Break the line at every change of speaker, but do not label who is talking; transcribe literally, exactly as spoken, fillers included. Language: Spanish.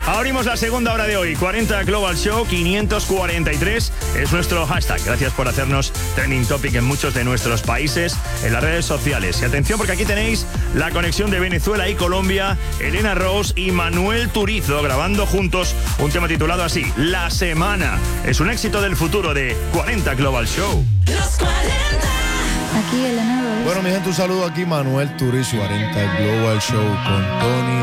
Abrimos la segunda hora de hoy. cuarenta Global Show quinientos cuarenta y tres es nuestro hashtag. Gracias por hacernos trending topic en muchos de nuestros países, en las redes sociales. Y atención, porque aquí tenéis la conexión de Venezuela y Colombia. Elena Rose y Manuel Turizo grabando juntos un tema titulado así, La Semana. Es un éxito del futuro de cuarenta Global Show.
Los cuarenta.
Aquí Elena Rose.
Bueno, mi gente, un saludo aquí, Manuel Turizo, cuarenta Global Show con Tony